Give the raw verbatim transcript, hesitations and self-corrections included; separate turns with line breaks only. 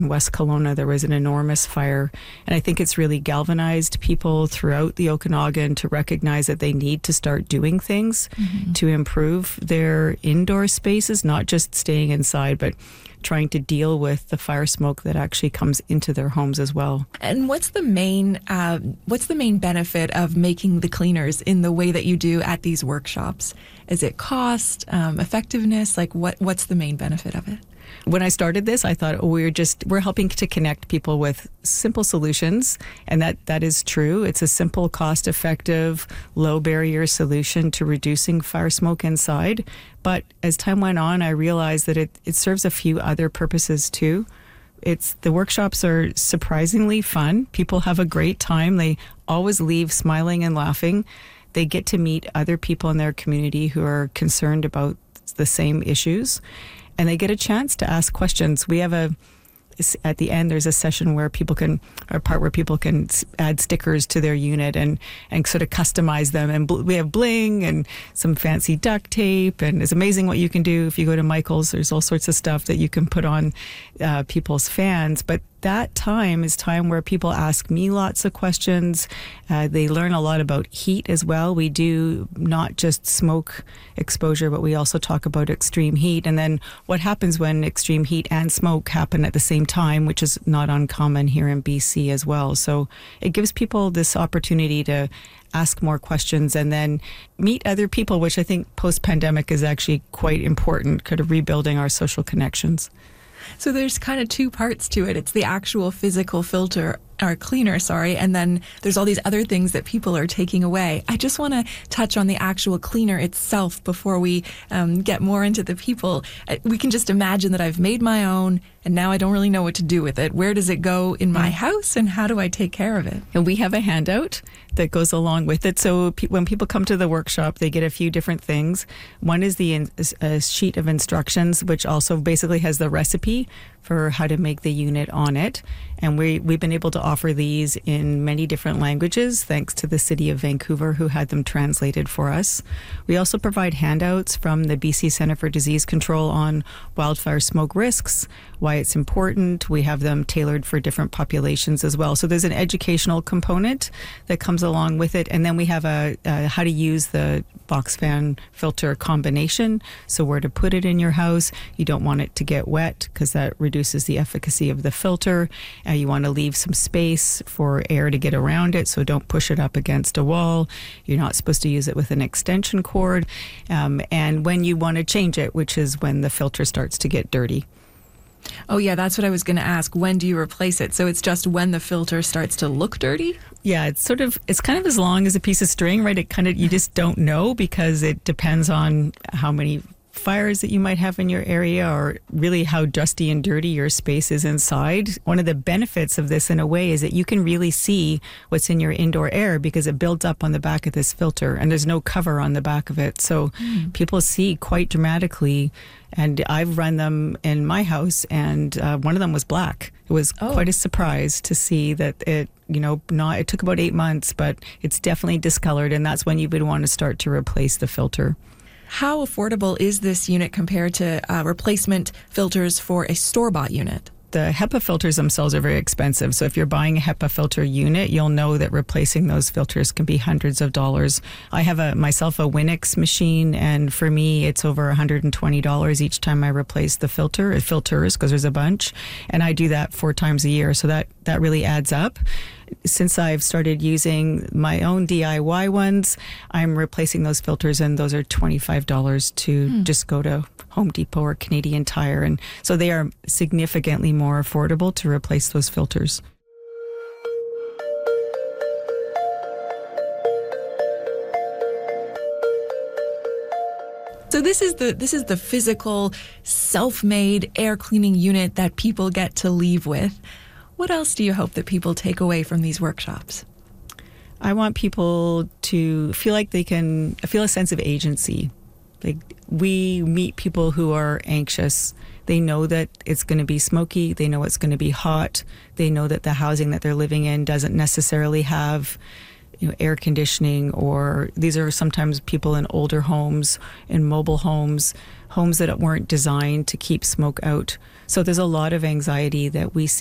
In West Kelowna, there was an enormous fire, and I think it's really galvanized people throughout the Okanagan to recognize that they need to start doing things mm-hmm. to improve their indoor spaces, not just staying inside, but trying to deal with the fire smoke that actually comes into their homes as well.
And what's the main uh, what's the main benefit of making the cleaners in the way that you do at these workshops? Is it cost, um, effectiveness? Like what what's the main benefit of it?
When I started this, I thought, oh, we're just, we're helping to connect people with simple solutions. And that, that is true. It's a simple, cost-effective, low-barrier solution to reducing fire smoke inside. But as time went on, I realized that it, it serves a few other purposes too. It's, the workshops are surprisingly fun. People have a great time. They always leave smiling and laughing. They get to meet other people in their community who are concerned about the same issues. And they get a chance to ask questions. We have a, at the end, there's a session where people can, or a part where people can add stickers to their unit and, and sort of customize them. And bl- we have bling and some fancy duct tape. And it's amazing what you can do if you go to Michael's. There's all sorts of stuff that you can put on uh, people's fans. But that time is time where people ask me lots of questions. Uh, they learn a lot about heat as well. We do not just smoke exposure, but we also talk about extreme heat. And then what happens when extreme heat and smoke happen at the same time, which is not uncommon here in B C as well. So it gives people this opportunity to ask more questions and then meet other people, which I think post-pandemic is actually quite important, kind of rebuilding our social connections.
So there's kind of two parts to it. It's the actual physical filter, or cleaner, sorry, and then there's all these other things that people are taking away. I just want to touch on the actual cleaner itself before we um, get more into the people. We can just imagine that I've made my own, and now I don't really know what to do with it. Where does it go in my house, and how do I take care of it?
And we have a handout that goes along with it. So pe- when people come to the workshop, they get a few different things. One is the in- a sheet of instructions, which also basically has the recipe for how to make the unit on it. And we, we've been able to offer these in many different languages, thanks to the City of Vancouver, who had them translated for us. We also provide handouts from the B C Centre for Disease Control on wildfire smoke risks, why it's important. We have them tailored for different populations as well. So there's an educational component that comes along with it. And then we have a, a how to use the box fan filter combination. So where to put it in your house. You don't want it to get wet because that reduces the efficacy of the filter. Uh, you want to leave some space for air to get around it, so don't push it up against a wall. You're not supposed to use it with an extension cord. Um, and when you want to change it, which is when the filter starts to get dirty.
Oh, yeah, that's what I was going to ask. When do you replace it? So it's just when the filter starts to look dirty?
Yeah, it's sort of, it's kind of as long as a piece of string, right? It kind of, you just don't know because it depends on how many fires that you might have in your area or really how dusty and dirty your space is inside. One of the benefits of this in a way is that you can really see what's in your indoor air because it builds up on the back of this filter and there's no cover on the back of it. So mm. people see quite dramatically. And I've run them in my house, and uh, one of them was black. It was oh. quite a surprise to see that it, you know, not, it took about eight months, but it's definitely discolored, and that's when you would want to start to replace the filter.
How affordable is this unit compared to uh, replacement filters for a store-bought unit?
The HEPA filters themselves are very expensive. So if you're buying a HEPA filter unit, you'll know that replacing those filters can be hundreds of dollars. I have a myself a Winix machine, and for me, it's over one hundred twenty dollars each time I replace the filter, filters, because there's a bunch. And I do that four times a year. So that, that really adds up. Since I've started using my own D I Y ones, I'm replacing those filters, and those are twenty-five dollars to hmm. just go to Home Depot or Canadian Tire. And so they are significantly more affordable to replace those filters.
So this is the this is the physical, self-made air cleaning unit that people get to leave with. What else do you hope that people take away from these workshops?
I want people to feel like they can feel a sense of agency. Like, we meet people who are anxious. They know that it's going to be smoky. They know it's going to be hot. They know that the housing that they're living in doesn't necessarily have you know, air conditioning, or these are sometimes people in older homes, in mobile homes, homes that weren't designed to keep smoke out. So there's a lot of anxiety that we see